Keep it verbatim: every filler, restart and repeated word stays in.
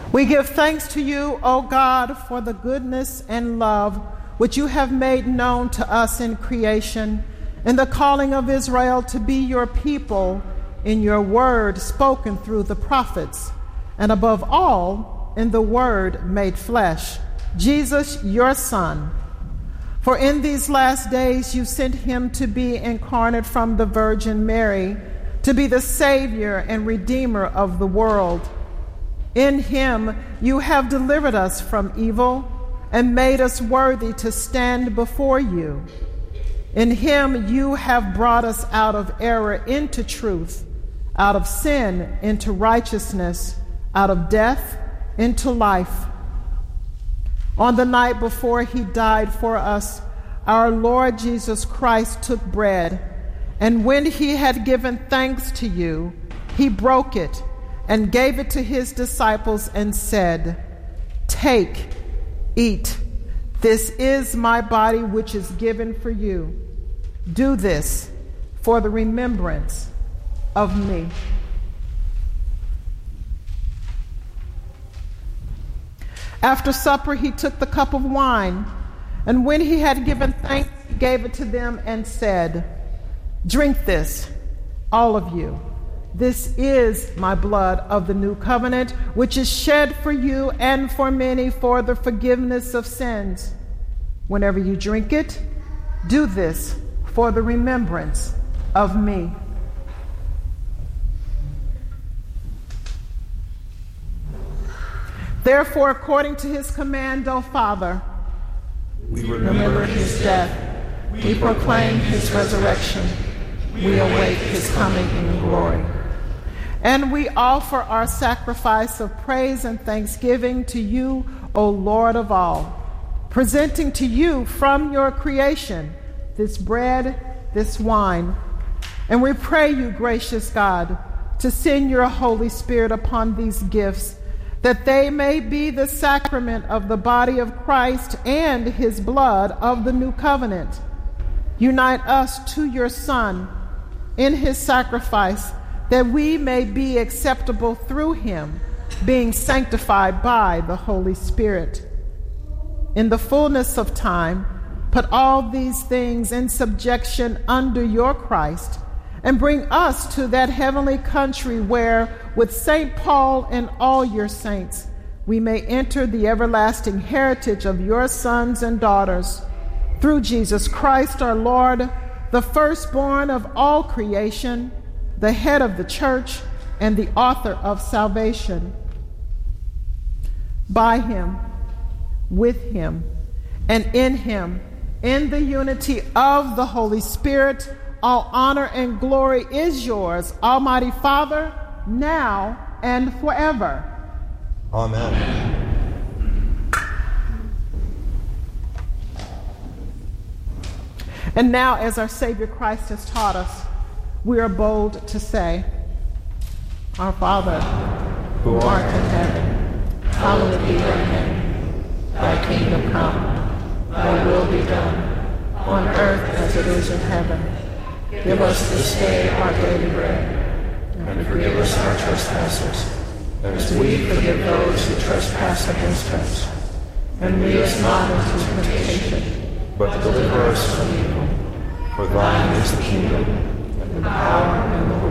We give thanks to you, O God, for the goodness and love which you have made known to us in creation, in the calling of Israel to be your people, in your word spoken through the prophets, and above all, in the word made flesh, Jesus, your Son. For in these last days you sent him to be incarnate from the Virgin Mary, to be the Savior and Redeemer of the world. In him you have delivered us from evil and made us worthy to stand before you. In him you have brought us out of error into truth, out of sin into righteousness, out of death into life. On the night before he died for us, our Lord Jesus Christ took bread, and when he had given thanks to you, he broke it and gave it to his disciples and said, "Take, eat. This is my body which is given for you. Do this for the remembrance of me." After supper, he took the cup of wine, and when he had given thanks, he gave it to them and said, "Drink this, all of you. This is my blood of the new covenant, which is shed for you and for many for the forgiveness of sins. Whenever you drink it, do this for the remembrance of me." Therefore, according to his command, O Father, we remember, remember his death. We proclaim his resurrection. We await his coming in glory. And we offer our sacrifice of praise and thanksgiving to you, O Lord of all, presenting to you from your creation this bread, this wine. And we pray you, gracious God, to send your Holy Spirit upon these gifts, that they may be the sacrament of the body of Christ and his blood of the new covenant. Unite us to your Son in his sacrifice, that we may be acceptable through him, being sanctified by the Holy Spirit. In the fullness of time, put all these things in subjection under your Christ, and bring us to that heavenly country where, with Saint Paul and all your saints, we may enter the everlasting heritage of your sons and daughters. Through Jesus Christ our Lord, the firstborn of all creation, the head of the church, and the author of salvation. By him, with him, and in him, in the unity of the Holy Spirit, all honor and glory is yours, Almighty Father, now and forever. Amen. And now, as our Savior Christ has taught us, we are bold to say, "Our Father, who art in heaven, hallowed be thy name. Thy kingdom come, thy will be done, on earth as it is in heaven. Give us this day our daily bread, and forgive us our trespasses, as we forgive those who trespass against us. And lead us not into temptation, but deliver us from evil. For thine is the kingdom, and the power, and the